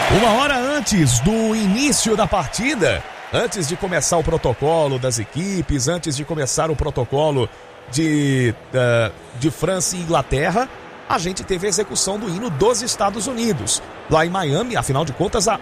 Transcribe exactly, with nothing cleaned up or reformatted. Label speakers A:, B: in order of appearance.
A: Uma hora antes do início da partida, antes de começar o protocolo das equipes, antes de começar o protocolo de, uh, de França e Inglaterra, a gente teve a execução do hino dos Estados Unidos. Lá em Miami, afinal de contas, a